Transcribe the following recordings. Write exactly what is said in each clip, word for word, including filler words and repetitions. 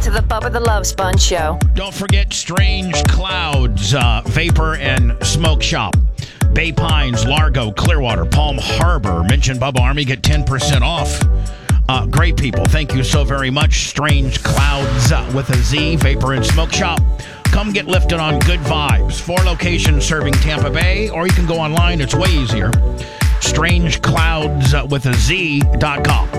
to the Bubba the Love Sponge Show. Don't forget Strange Clouds, uh, Vapor and Smoke Shop. Bay Pines, Largo, Clearwater, Palm Harbor. Mention Bubba Army, get ten percent off. Uh, great people. Thank you so very much. Strange Clouds uh, with a Z, Vapor and Smoke Shop. Come get lifted on good vibes. Four locations serving Tampa Bay, or you can go online. It's way easier. Strange Clouds uh, with a Z dot com.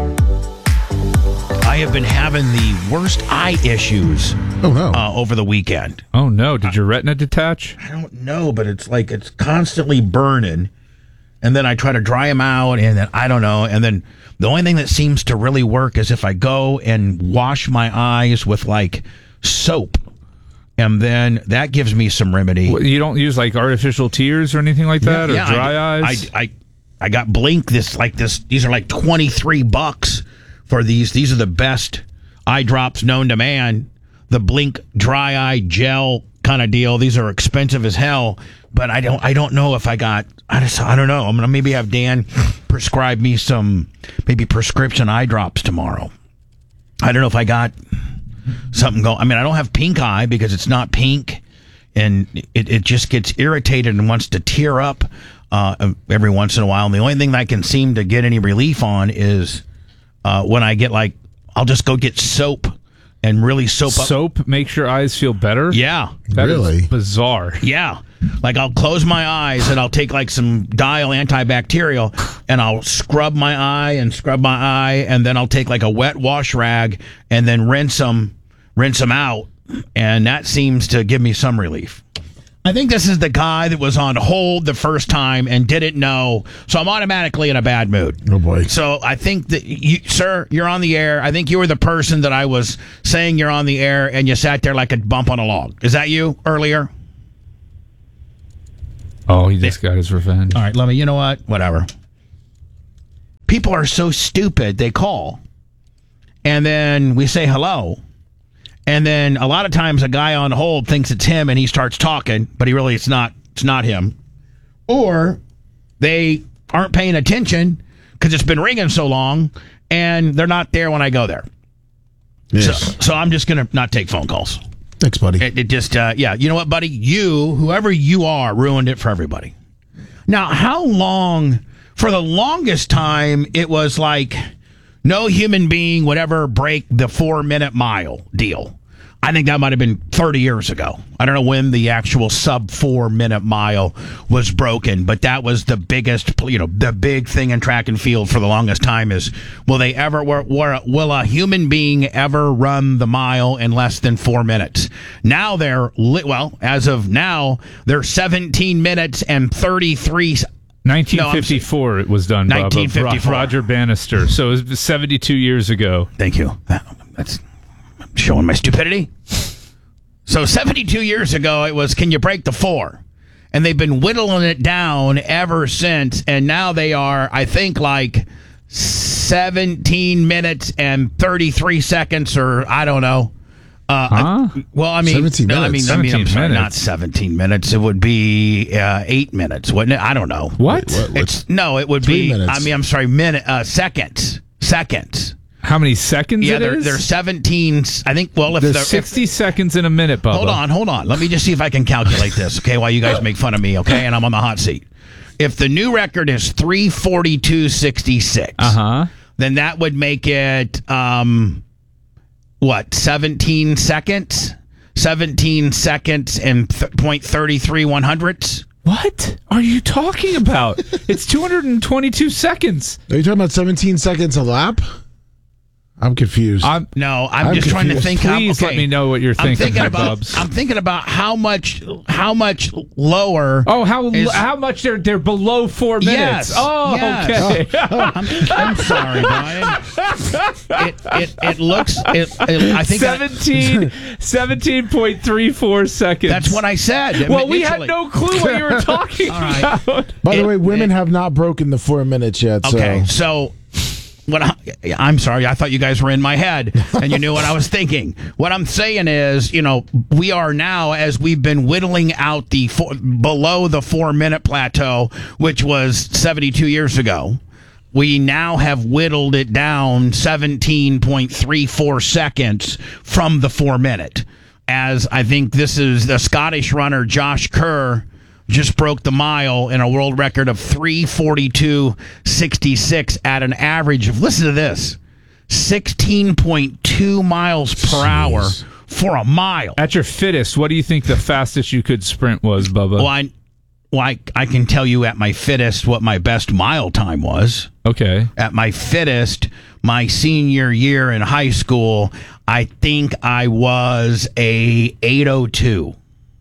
I have been having the worst eye issues oh, no. uh, over the weekend. Oh, no. Did your retina detach? I don't know, but it's like it's constantly burning. And then I try to dry them out, and then I don't know. And then the only thing that seems to really work is if I go and wash my eyes with, like, soap. And then that gives me some remedy. Well, you don't use, like, artificial tears or anything like that? Yeah, or dry I, eyes? I, I, I got Blink, this, like, this. These are like twenty-three bucks for these. These are the best eye drops known to man. The Blink dry eye gel kind of deal. These are expensive as hell, but I don't I don't know if I got I just I don't know. I'm gonna maybe have Dan prescribe me some maybe prescription eye drops tomorrow. I don't know if I got something going. I mean, I don't have pink eye because it's not pink, and it, it just gets irritated and wants to tear up uh, every once in a while. And the only thing that I can seem to get any relief on is uh, when I get like I'll just go get soap. And really soap up. Soap makes your eyes feel better? Yeah. That really? is bizarre. Yeah. Like I'll close my eyes and I'll take like some Dial antibacterial and I'll scrub my eye and scrub my eye and then I'll take like a wet wash rag and then rinse them, rinse them out. And that seems to give me some relief. I think this is the guy that was on hold the first time and didn't know, so I'm automatically in a bad mood. Oh, boy. So I think that, you, sir, you're on the air. I think you were the person that I was saying you're on the air, and you sat there like a bump on a log. Is that you earlier? Oh, he just got his revenge. All right, let me, you know what? Whatever. People are so stupid, they call, and then we say hello. And then a lot of times a guy on hold thinks it's him and he starts talking, but he really it's not it's not him. Or they aren't paying attention because it's been ringing so long and they're not there when I go there. Yes. So, so I'm just going to not take phone calls. Thanks, buddy. It, it just, uh, yeah, you know what, buddy? You, whoever you are, ruined it for everybody. Now, how long, for the longest time, it was like no human being would ever break the four-minute mile deal. I think that might have been thirty years ago. I don't know when the actual sub four minute mile was broken, but that was the biggest, you know, the big thing in track and field for the longest time is, will they ever, will a human being ever run the mile in less than four minutes? Now they're, well, as of now, they're seventeen minutes and thirty-three nineteen fifty-four no, it was done, Bob. nineteen fifty-four. Roger Bannister. So it was seventy-two years ago. Thank you. That, that's showing my stupidity. So seventy-two years ago, it was, can you break the four? And they've been whittling it down ever since. And now they are, I think, like seventeen minutes and thirty-three seconds, or I don't know. Uh, huh? Well, I mean, seventeen no, I minutes. mean, I mean, I'm sorry, minutes. not seventeen minutes. It would be uh, eight minutes, wouldn't it? I don't know. What? What- It's no, it would Three be. minutes. I mean, I'm sorry, minute, uh, seconds, seconds. How many seconds Yeah, it there, is? there's seventeen. I think. Well, if There's they're- sixty if, seconds in a minute, Bubba. hold on, hold on. Let me just see if I can calculate this. Okay, while you guys make fun of me. Okay, and I'm on the hot seat. If the new record is three forty-two sixty-six, Uh-huh. then that would make it um, what? seventeen seconds. seventeen seconds and th- point three three one hundredths. What are you talking about? It's two hundred twenty-two seconds. Are you talking about seventeen seconds a lap? I'm confused. I'm, No, I'm, I'm just trying to confused. think. how- Please okay. let me know what you're I'm thinking, thinking about. Bubs. I'm thinking about how much, how much lower. Oh, how is- how much they're they're below four minutes? Yes, Oh, yes. okay. I'm, I'm sorry, Brian. It it, it looks. It, it, I think I- seventeen, seventeen point three four seconds. that's what I said. Well, we had initially. no clue what you were talking All right. about. By the it- way, women it- have not broken the four minutes yet. Okay, So. so what I, I'm sorry, I thought you guys were in my head and you knew what I was thinking. What I'm saying is, you know, we are now, as we've been whittling out the four, below the four minute plateau, which was seventy-two years ago. we now have whittled it down seventeen point three four seconds from the four minute. As I think this is the Scottish runner Josh Kerr just broke the mile in a world record of three forty-two sixty-six at an average of, listen to this, sixteen point two miles per Jeez. hour for a mile. At your fittest, what do you think the fastest you could sprint was, Bubba? Well, I, well I, I can tell you at my fittest what my best mile time was. Okay. At my fittest, my senior year in high school, I think I was a eight oh two.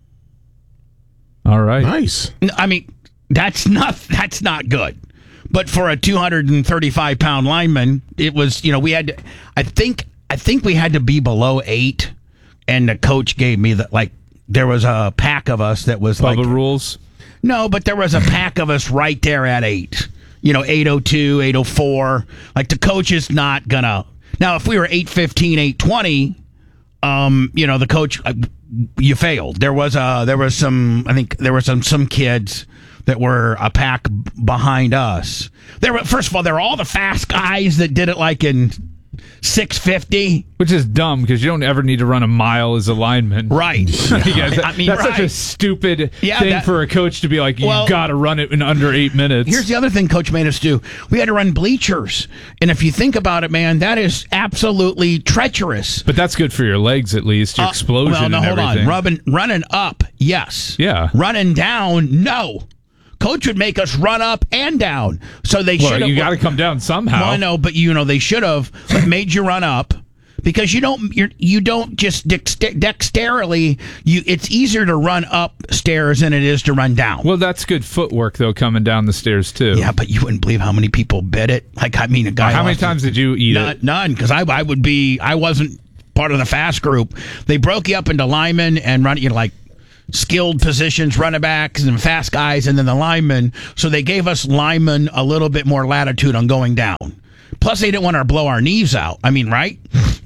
All right. Nice. I mean, that's not that's not good. But for a two hundred thirty-five pound lineman, it was, you know, we had to, I think I think we had to be below eight, and the coach gave me the, like, there was a pack of us that was Bubba like, rules. no, but there was a pack of us right there at eight. You know, eight oh two, eight oh four. Like, the coach is not gonna. Now, if we were eight fifteen, eight twenty, um, you know, the coach, uh, you failed. There was a, there was some, I think there were some, some kids that were a pack behind us. There were, first of all, there were all the fast guys that did it like in six fifty. Which is dumb because you don't ever need to run a mile as a lineman. Right. Yeah, that- I mean, that's right. such a stupid Yeah, thing that- for a coach to be like, you Well, got to run it in under eight minutes. Here's the other thing Coach made us do. We had to run bleachers. And if you think about it, man, that is absolutely treacherous. But that's good for your legs, at least, your Uh, explosion well, no, and hold everything. on. Rubbing, running up, yes. Yeah. Running down, no. Coach would make us run up and down. So they should Well, have. you got to come down somehow. Well, I know, but you know they should have made you run up. Because you don't, you're, you don't just dex- dexterily. You, it's easier to run up stairs than it is to run down. Well, that's good footwork, though, coming down the stairs, too. Yeah, but you wouldn't believe how many people bid it. Like, I mean, a guy. How many lost times it. did you eat None, it? none, because I, I would be. I wasn't part of the fast group. They broke you up into linemen and run you know, like skilled positions, running backs and fast guys, and then the linemen. So they gave us linemen a little bit more latitude on going down. Plus, they didn't want to blow our knees out. I mean, right?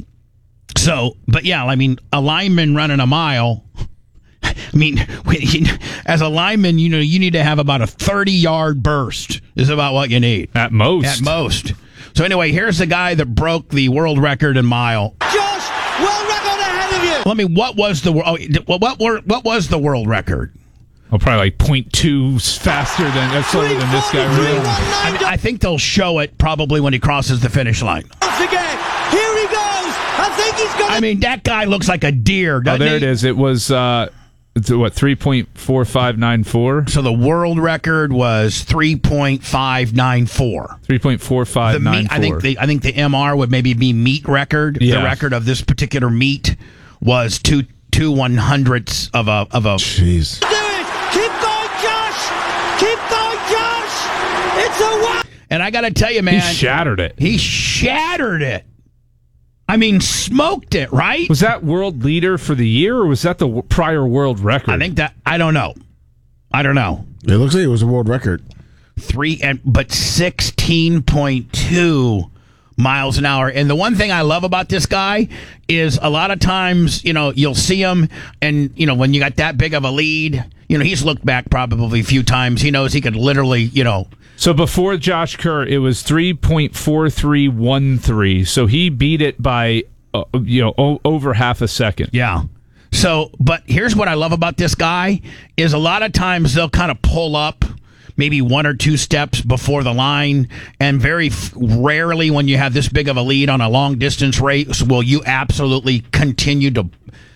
So, but yeah, I mean, a lineman running a mile. I mean, as a lineman, you know, you need to have about a thirty-yard burst is about what you need. At most. At most. So anyway, here's the guy that broke the world record in mile. Josh, world record ahead of you. Let me. What was the oh, what what what was the world record? Oh, probably like point two faster than uh, slower than this guy. Really. I, mean, I think they'll show it probably when he crosses the finish line. Once again, here he goes. I think he's going to... I mean, that guy looks like a deer, Oh, doesn't there he? it is. It was, uh, it's, what, three point four five nine four? So the world record was three point five nine four. three point four five nine four. I think the I think the M R would maybe be meet record. Yeah. The record of this particular meet was two two one hundredths of a of a. Jeez. do it. Keep going, Josh. Keep going, Josh. It's a one. And I got to tell you, man, He shattered it. He shattered it. I mean, smoked it, right? Was that world leader for the year, or was that the w- prior world record? I think that I don't know. I don't know. It looks like it was a world record. Three and but sixteen point two miles an hour. And the one thing I love about this guy is a lot of times, you know, you'll see him, and you know, when you got that big of a lead, you know, he's looked back probably a few times. He knows he could literally, you know. So before Josh Kerr, it was three point four three one three. So he beat it by, uh, you know, o- over half a second. Yeah. So, but here's what I love about this guy is a lot of times they'll kind of pull up maybe one or two steps before the line, and very f- rarely when you have this big of a lead on a long distance race will you absolutely continue to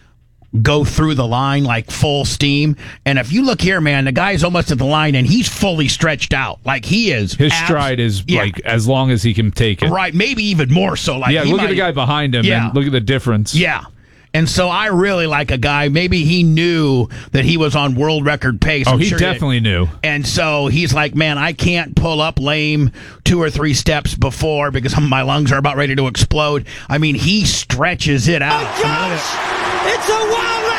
go through the line like full steam. And if you look here, man, the guy's almost at the line and he's fully stretched out. Like he is. His abs- stride is Yeah. like as long as he can take it. Right, maybe even more so. Like Yeah, he look at might- the guy behind him Yeah. and look at the difference. Yeah. And so I really like a guy. Maybe he knew that he was on world record pace. Oh, I'm he sure definitely knew. And so he's like, man, I can't pull up lame two or three steps before because my lungs are about ready to explode. I mean, he stretches it out. Oh, Josh, it's a world record.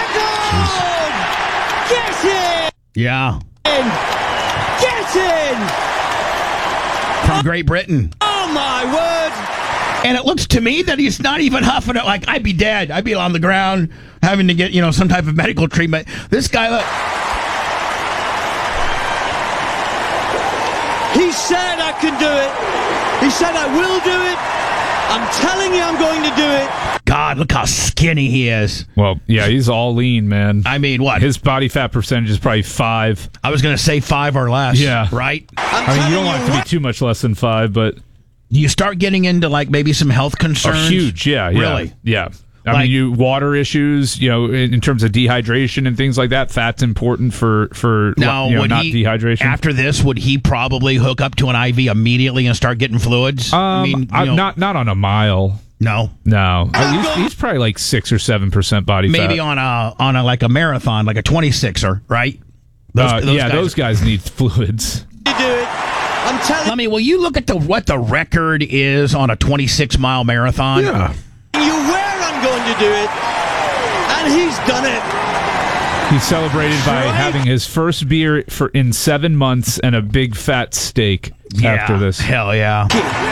Get in. Yeah. Get in. From Great Britain. Oh, my word. And it looks to me that he's not even huffing it. Like, I'd be dead. I'd be on the ground having to get, you know, some type of medical treatment. This guy, look. He said I can do it. He said, I will do it. I'm telling you I'm going to do it. God, look how skinny he is. Well, yeah, he's all lean, man. I mean, what? His body fat percentage is probably five. I was going to say five or less. Yeah. Right? I'm I mean, telling you don't want it to be what- too much less than five, but You start getting into, like, maybe some health oh, concerns. huge. Yeah, yeah. Really? Yeah. I Like- mean, you water issues, you know, in, in terms of dehydration and things like that. Fat's important for for Now, you know, would not he, dehydration. after this, would he probably hook up to an I V immediately and start getting fluids? um, I mean, you I- know, not not on a mile. no. No, he's, he's probably like six or seven percent body Maybe fat. on a on a like a marathon, like a twenty-sixer, right? Those, Uh, those yeah, guys- those guys need fluids. to do it. I'm telling Let me. Will you look at the what the record is on a twenty-six mile marathon? Yeah. you where I'm going to do it. And he's done it. He celebrated by Right. having his first beer for in seven months and a big fat steak Yeah, after this. Hell yeah.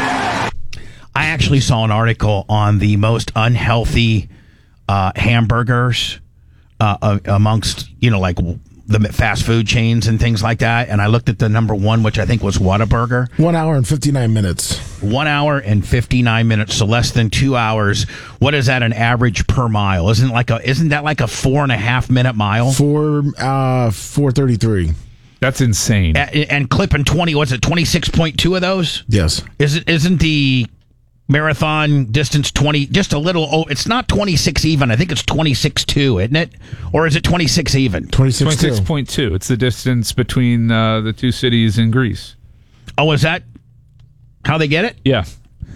I actually saw an article on the most unhealthy uh, hamburgers uh, uh, amongst, you know, like the fast food chains and things like that. And I looked at the number one, which I think was Whataburger. One hour and fifty-nine minutes. One hour and fifty-nine minutes, so less than two hours. What is that an average per mile? Isn't like a isn't that like a four and a half minute mile? Four, uh, four thirty-three. That's insane. A- and clipping twenty, what's it, twenty-six point two of those? Yes. Is it isn't the marathon distance twenty, just a little, oh, it's not twenty-six even. I think it's twenty-six two, isn't it? Or is it twenty-six even? twenty-six twenty-six point two. It's the distance between uh, the two cities in Greece. Oh, is that how they get it? Yeah.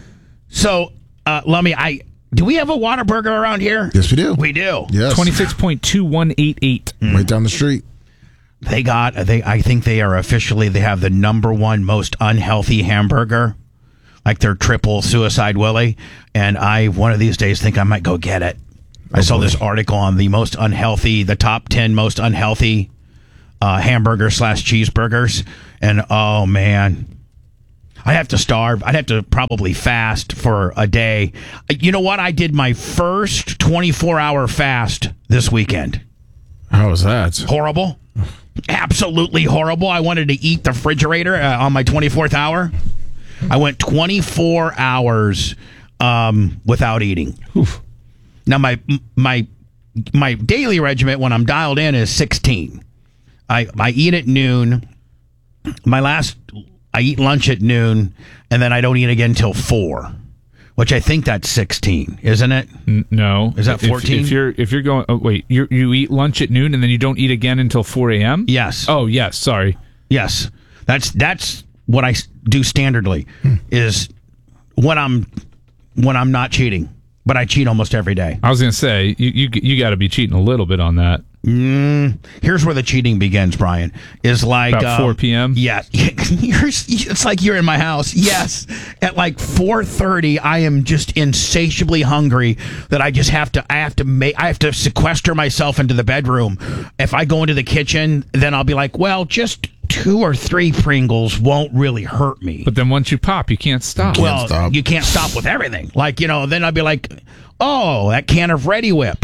So, uh, Lummy, I do we have a Whataburger around here? Yes, we do. We do. Yes. twenty-six point two one eight eight. Right down the street. They got they I think they are officially they have the number one most unhealthy hamburger. Like their triple suicide Willie, and I one of these days think I might go get it. I saw this article on the most unhealthy, the top ten most unhealthy uh, hamburger slash cheeseburgers, and oh man, I'd have to starve. I'd have to probably fast for a day. You know what? I did my first twenty-four hour fast this weekend. How was that? Horrible, absolutely horrible. I wanted to eat the refrigerator uh, on my twenty-fourth hour. I went twenty-four hours um, without eating. Oof. Now my my my daily regimen when I'm dialed in is sixteen. I I eat at noon. My last I eat lunch at noon, and then I don't eat again till four, which I think that's sixteen, isn't it? N- no. Is that If- fourteen? If, you're if you're going, oh, wait, you you eat lunch at noon and then you don't eat again until four a.m. Yes. Oh yes, sorry. Yes, that's that's what I s- do standardly is when I'm when I'm not cheating, but I cheat almost every day. I was gonna say you you you got to be cheating a little bit on that. Mm, here's where the cheating begins, Brian. Is like About um, four p.m.? Yeah, you're, it's like you're in my house. Yes, at like four thirty, I am just insatiably hungry that I just have to. I have to make. I have to sequester myself into the bedroom. If I go into the kitchen, then I'll be like, well, just two or three Pringles won't really hurt me. But then once you pop, you can't stop. well, stop. you can't stop with everything. Like, you know, then I'll be like, oh, that can of Ready Whip.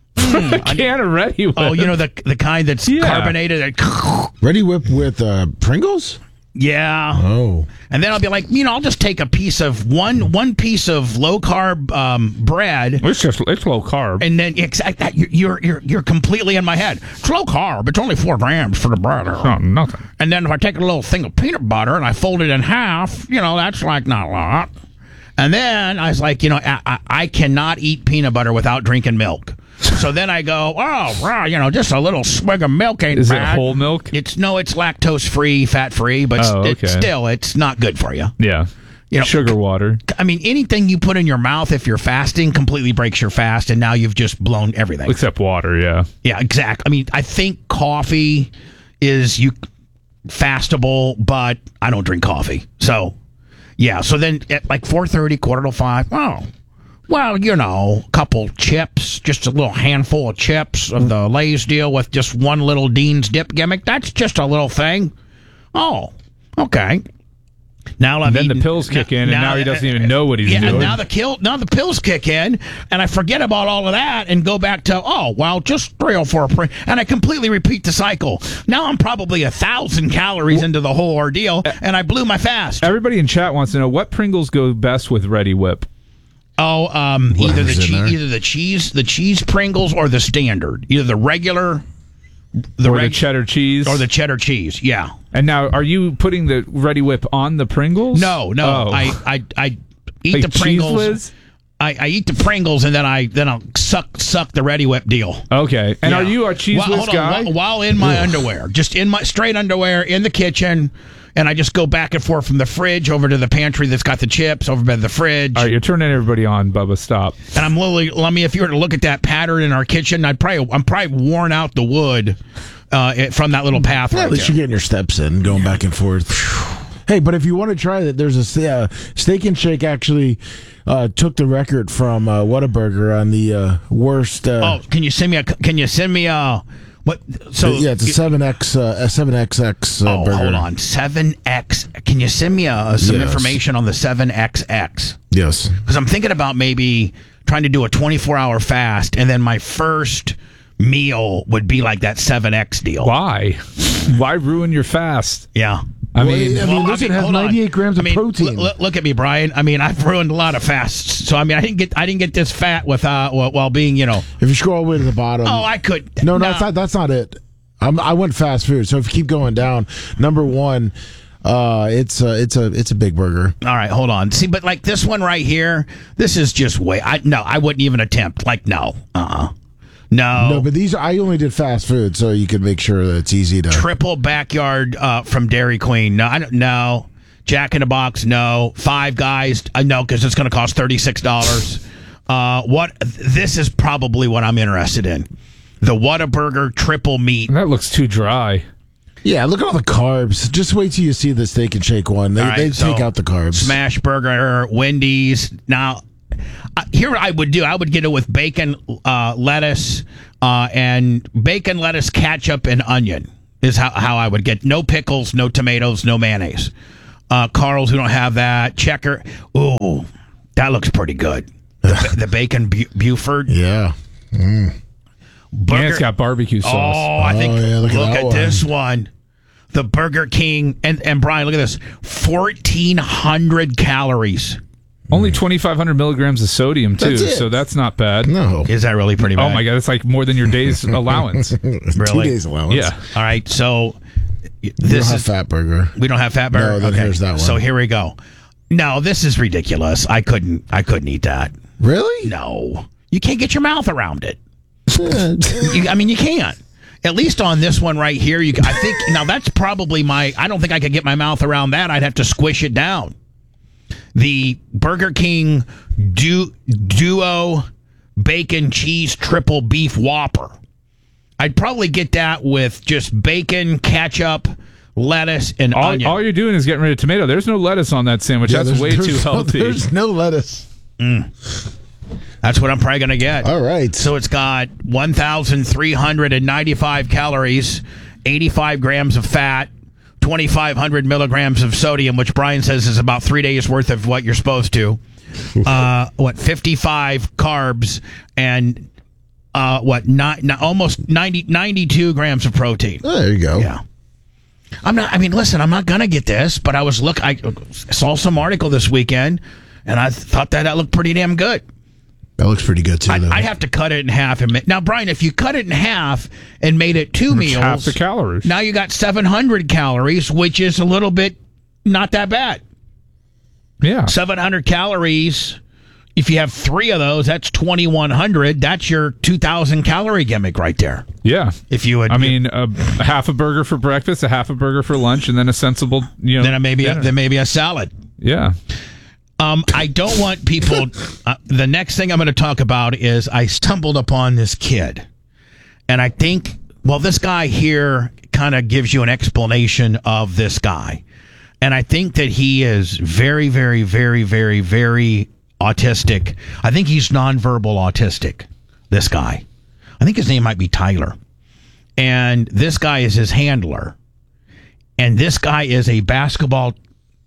can already. Oh, you know, the the kind that's Yeah. carbonated. And Ready Whip with uh, Pringles? yeah. Oh. And then I'll be like, you know, I'll just take a piece of one one piece of low carb um, bread, It's just it's low carb. and then exact that you're, you're you're you're completely in my head. It's low carb. It's only four grams for the bread. Oh, nothing. And then if I take a little thing of peanut butter and I fold it in half, you know, that's like not a lot. And then I was like, you know, I, I, I cannot eat peanut butter without drinking milk. So then I go, oh, wow, you know, just a little swig of milk ain't Is it bad. whole milk? It's no, it's lactose free, fat free, but Oh, it's okay. still, it's not good for you. Yeah. You know, Sugar water. I mean, anything you put in your mouth if you're fasting completely breaks your fast, and now you've just blown everything. Except water, yeah. Yeah, exactly. I mean, I think coffee is you fastable, but I don't drink coffee. So, yeah. So then at like four thirty, quarter to five, oh, well, you know, a couple chips, just a little handful of chips of the Lay's deal with just one little Dean's dip gimmick. That's just a little thing. Oh, okay. Now I've And then eaten- the pills kick in, and now he doesn't even know what he's yeah, doing. now the kill, now the pills kick in, and I forget about all of that and go back to oh well, just three or four, pre- and I completely repeat the cycle. Now I'm probably a thousand calories into the whole ordeal, and I blew my fast. Everybody in chat wants to know what Pringles go best with Ready Whip. Oh, um, either the Whatever's in there. cheese, either the cheese, the cheese Pringles, or the standard, either the regular, the or reg- the cheddar cheese. or the cheddar cheese. Yeah. And now, are you putting the Ready Whip on the Pringles? No, no. Oh. I, I, I eat Like the Cheese Pringles. Whiz? I, I eat the Pringles and then I then I'll suck suck the Ready Whip deal. Okay. And Yeah. are you a Cheese Well, Whiz hold on, guy? While, while in my underwear, just in my straight underwear in the kitchen, and I just go back and forth from the fridge over to the pantry that's got the chips over by the fridge. All right, you're turning everybody on, Bubba. Stop. And I'm literally, I mean, if you were to look at that pattern in our kitchen, I'd probably I'm probably worn out the wood uh, it- from that little path. Yeah, right at least there. you're getting your steps in, going back and forth. Hey, but if you want to try that, there's a st- uh, Steak and Shake actually uh, took the record from uh, Whataburger on the uh, worst. Uh, Oh, can you send me a? Can you send me a? What? So yeah, it's a seven X, uh, a seven X X uh, Oh, burger. hold on. seven X. Can you send me a, some Yes. information on the seven X X? Yes. Because I'm thinking about maybe trying to do a twenty-four hour fast, and then my first meal would be like that seven X deal. Why? Why ruin your fast? Yeah. I Well, mean, I mean, listen, it has hold on. ninety-eight grams I of mean, protein. l- l- look at me, Brian. I mean, I've ruined a lot of fasts. So I mean, I didn't get I didn't get this fat with uh, while while being, you know. If you scroll all the way to the bottom. Oh, I could. No, no, that's not. That's not it. I'm, I went fast food. So if you keep going down, number one, uh, it's a, it's a, it's a big burger. All right, hold on. See, but like this one right here, this is just way. I no, I wouldn't even attempt. Like no, uh, uh no. No, but these are, I only did fast food, so you can make sure that it's easy to. Triple backyard uh, from Dairy Queen. No, I don't. No. Jack in the Box. No. Five Guys. Uh, no, because it's going to cost thirty six dollars. Uh, what? This is probably what I'm interested in. The Whataburger triple meat. that looks too dry. Yeah, look at all the carbs. Just wait till you see the Steak and Shake one. They, All right, they so take out the carbs. Smash Burger, Wendy's. Now, uh, here I would do. I would get it with bacon, uh, lettuce, uh, and bacon, lettuce, ketchup, and onion is how, how I would get. No pickles, no tomatoes, no mayonnaise. Uh, Carl's, we don't have that. Checker. Ooh, that looks pretty good. The, the bacon Bu- Buford. Yeah. Burger. And it's got barbecue sauce. Oh, I think Oh, yeah, look, look at at, that one. this one. The Burger King and, and Brian, look at this. fourteen hundred calories. Only twenty-five hundred milligrams of sodium, too, That's it. so that's not bad. No. Is that really pretty bad? Oh, my God. It's like more than your day's allowance. Two Really? days allowance. Yeah. All right, so We don't this have is fat burger. we don't have fat burger. No, then okay. here's that one. So here we go. No, this is ridiculous. I couldn't. I couldn't eat that. Really? No, you can't get your mouth around it. You, I mean, you can't. At least on this one right here, you. I think now that's probably my. I don't think I could get my mouth around that. I'd have to squish it down. The Burger King du- Duo Bacon Cheese Triple Beef Whopper. I'd probably get that with just bacon, ketchup, lettuce, and All, onion. all you're doing is getting rid of tomato. There's no lettuce on that sandwich. Yeah, That's there's- way there's too no- healthy. There's no lettuce. That's what I'm probably going to get. All right. So it's got one thousand three hundred ninety-five calories, eighty-five grams of fat, twenty-five hundred milligrams of sodium, which Brian says is about three days worth of what you're supposed to. Uh, what, fifty-five carbs and uh, what, not, not, almost ninety, ninety-two grams of protein. Oh, there you go. Yeah. I'm not, I mean, listen, I'm not going to get this, but I was look, I saw some article this weekend and I thought that that looked pretty damn good. That looks pretty good, too, I'd, though. I'd have to cut it in half. And ma- now, Brian, if you cut it in half and made it two meals, half the calories. now you got seven hundred calories, which is a little bit not that bad. Yeah. seven hundred calories. If you have three of those, that's twenty-one hundred. That's your two thousand calorie gimmick right there. Yeah. If you would, I mean, a, a half a burger for breakfast, a half a burger for lunch, and then a sensible, you know. then maybe a, dinner. then maybe a salad. Yeah. Um, I don't want people. Uh, the next thing I'm going to talk about is I stumbled upon this kid, and I think, well, this guy here kind of gives you an explanation of this guy, and I think that he is very, very, very, very, very autistic. I think he's nonverbal autistic. This guy, I think his name might be Tyler, and this guy is his handler, and this guy is a basketball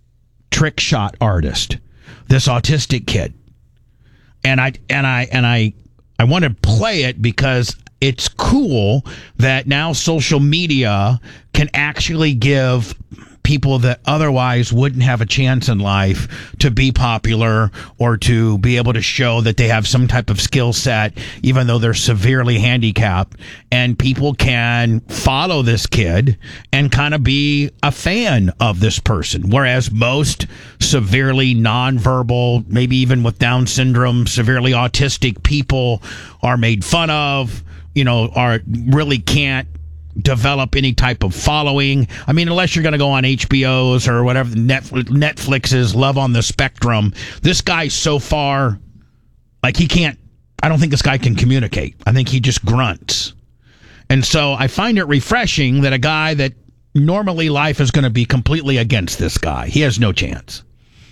trick shot artist, this autistic kid. And I and I and I I want to play it because it's cool that now social media can actually give people that otherwise wouldn't have a chance in life to be popular or to be able to show that they have some type of skill set, even though they're severely handicapped. And people can follow this kid and kind of be a fan of this person. Whereas most severely nonverbal, maybe even with Down syndrome, severely autistic people are made fun of, you know, are really can't develop any type of following. I mean, unless you're going to go on H B O's or whatever Netflix, Netflix's Love on the Spectrum. This guy so far, like he can't, I don't think this guy can communicate. I think he just grunts. And so I find it refreshing that a guy that normally life is going to be completely against this guy. He has no chance.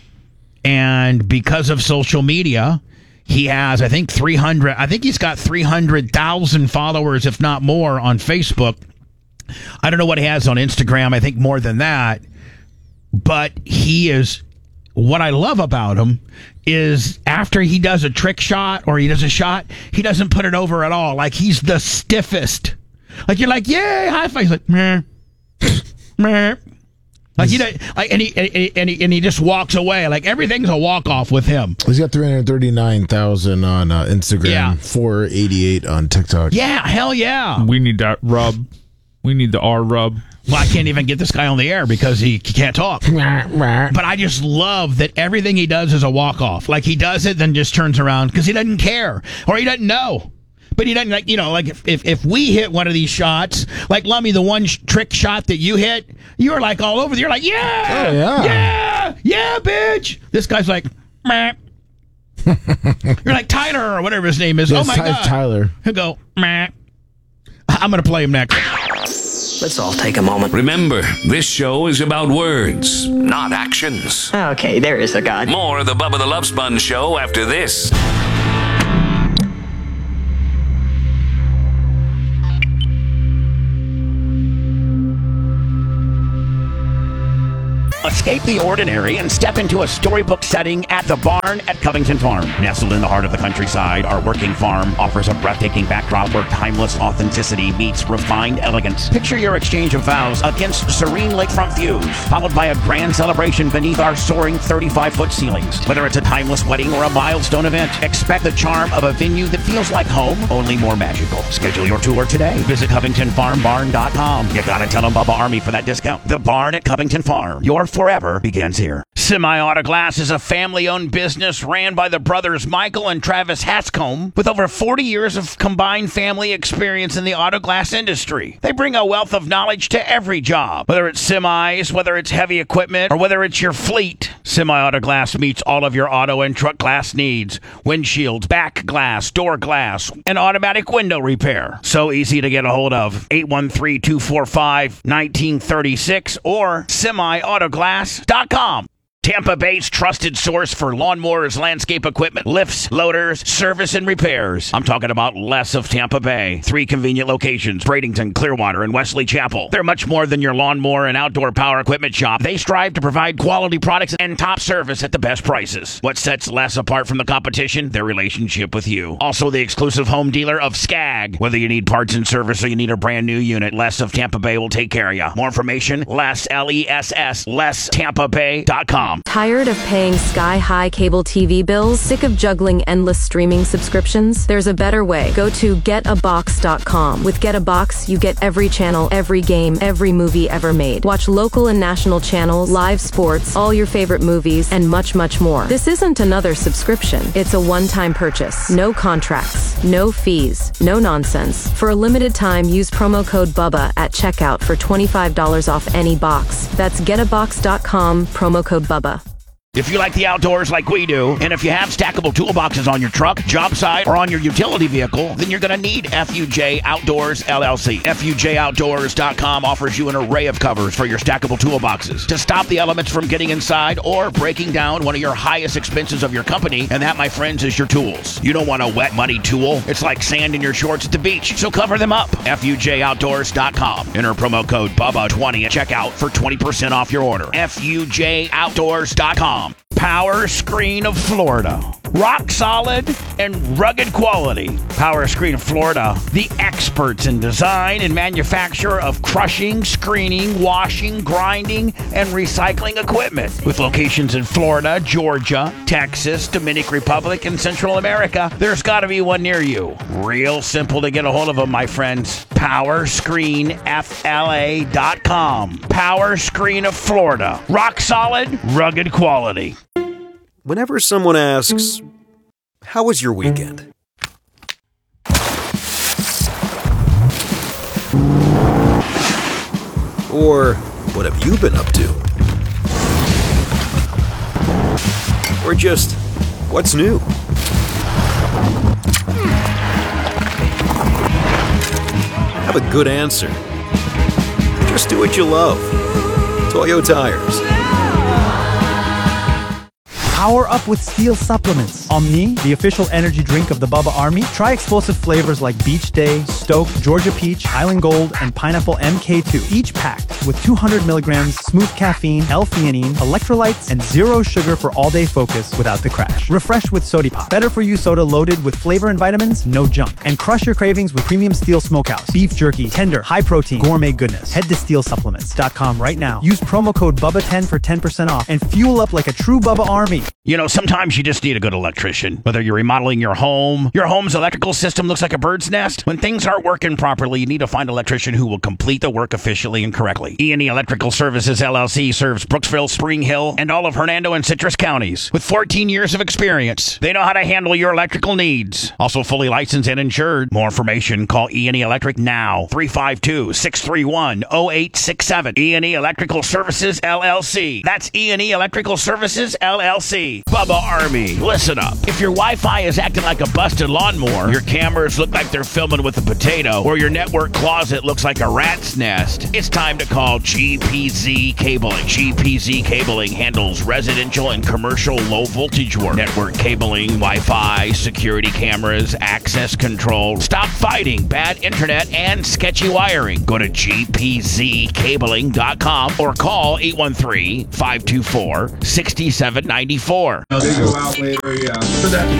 And because of social media, he has, I think, three hundred, I think he's got three hundred thousand followers, if not more, on Facebook. I don't know what he has on Instagram. I think more than that. But he is, what I love about him is after he does a trick shot or he does a shot, he doesn't put it over at all. Like, he's the stiffest. Like, you're like, yay, high five. He's like, meh, meh. Like he, like, and he, and he and he and he just walks away. Like everything's a walk off with him. He's got three hundred thirty nine thousand on uh, Instagram, yeah. four eighty eight on TikTok. Yeah, hell yeah. We need that rub. We need the R rub. Well, I can't even get this guy on the air because he, he can't talk. But I just love that everything he does is a walk off. Like he does it, then just turns around because he doesn't care or he doesn't know. But he doesn't, like, you know, like if, if, if we hit one of these shots, like Lummy, the one sh- trick shot that you hit, you were like all over. You're like, yeah, oh, yeah, yeah, yeah, bitch. This guy's like, meh. You're like Tyler or whatever his name is. Yes, oh my Ty- God. Tyler. He'll go, meh. I'm going to play him next. Let's all take a moment. Remember, this show is about words, not actions. Okay, there is a God. More of the Bubba the Love Sponge Show after this. Escape the ordinary and step into a storybook setting at the Barn at Covington Farm. Nestled in the heart of the countryside, our working farm offers a breathtaking backdrop where timeless authenticity meets refined elegance. Picture your exchange of vows against serene lakefront views, followed by a grand celebration beneath our soaring thirty-five foot ceilings. Whether it's a timeless wedding or a milestone event, expect the charm of a venue that feels like home, only more magical. Schedule your tour today. Visit Covington Farm Barn dot com. You gotta tell them Bubba Army for that discount. The Barn at Covington Farm. Your forever begins here. Semi-Auto Glass is a family-owned business ran by the brothers Michael and Travis Hanscom with over forty years of combined family experience in the auto glass industry. They bring a wealth of knowledge to every job, whether it's semis, whether it's heavy equipment, or whether it's your fleet. Semi-Auto Glass meets all of your auto and truck glass needs. Windshields, back glass, door glass, and automatic window repair. So easy to get a hold of. eight one three, two four five, one nine three six or semi auto glass dot com. Tampa Bay's trusted source for lawnmowers, landscape equipment, lifts, loaders, service, and repairs. I'm talking about Les of Tampa Bay. Three convenient locations, Bradenton, Clearwater, and Wesley Chapel. They're much more than your lawnmower and outdoor power equipment shop. They strive to provide quality products and top service at the best prices. What sets Les apart from the competition? Their relationship with you. Also the exclusive home dealer of Skag. Whether you need parts and service or you need a brand new unit, Les of Tampa Bay will take care of you. More information, Les, L E S S, Les Tampa Bay dot com. Tired of paying sky-high cable T V bills? Sick of juggling endless streaming subscriptions? There's a better way. Go to get a box dot com. With Get a Box, you get every channel, every game, every movie ever made. Watch local and national channels, live sports, all your favorite movies, and much, much more. This isn't another subscription. It's a one-time purchase. No contracts, no fees, no nonsense. For a limited time, use promo code BUBBA at checkout for twenty-five dollars off any box. That's get a box dot com, promo code BUBBA. If you like the outdoors like we do, and if you have stackable toolboxes on your truck, job site, or on your utility vehicle, then you're going to need F U J Outdoors, L L C. F U J Outdoors dot com offers you an array of covers for your stackable toolboxes to stop the elements from getting inside or breaking down one of your highest expenses of your company, and that, my friends, is your tools. You don't want a wet, muddy tool. It's like sand in your shorts at the beach, so cover them up. F U J Outdoors dot com. Enter promo code Bubba twenty at checkout for twenty percent off your order. F U J Outdoors dot com. Power Screen of Florida. Rock solid and rugged quality. Power Screen of Florida, the experts in design and manufacture of crushing, screening, washing, grinding, and recycling equipment. With locations in Florida, Georgia, Texas, Dominican Republic, and Central America, there's got to be one near you. Real simple to get a hold of them, my friends. Power Screen F L A dot com. Power Screen of Florida. Rock solid, rugged quality. Whenever someone asks, "How was your weekend?" Or, "What have you been up to?" Or just, "What's new?" Have a good answer. Just do what you love. Toyo Tires. Power up with Steel supplements. Omni, the official energy drink of the Bubba Army. Try explosive flavors like Beach Day, Stoke, Georgia Peach, Island Gold, and Pineapple M K two. Each packed with two hundred milligrams smooth caffeine, L-theanine, electrolytes, and zero sugar for all-day focus without the crash. Refresh with Sody Pop. Better for you soda loaded with flavor and vitamins, no junk. And crush your cravings with premium Steel Smokehouse. Beef jerky, tender, high protein, gourmet goodness. Head to steel supplements dot com right now. Use promo code Bubba ten for ten percent off and fuel up like a true Bubba Army. You know, sometimes you just need a good electrician. Whether you're remodeling your home, your home's electrical system looks like a bird's nest. When things aren't working properly, you need to find an electrician who will complete the work efficiently and correctly. E and E Electrical Services, L L C serves Brooksville, Spring Hill, and all of Hernando and Citrus counties. With fourteen years of experience, they know how to handle your electrical needs. Also fully licensed and insured. More information, call E and E Electric now. three five two, six three one, zero eight six seven. E and E Electrical Services, L L C. That's E and E Electrical Services, L L C. Bubba Army, listen up. If your Wi-Fi is acting like a busted lawnmower, your cameras look like they're filming with a potato, or your network closet looks like a rat's nest, it's time to call G P Z Cabling. G P Z Cabling handles residential and commercial low voltage work, network cabling, Wi-Fi, security cameras, access control. Stop fighting bad internet and sketchy wiring. Go to G P Z cabling dot com or call eight one three, five two four, six seven nine four. They go out later, yeah.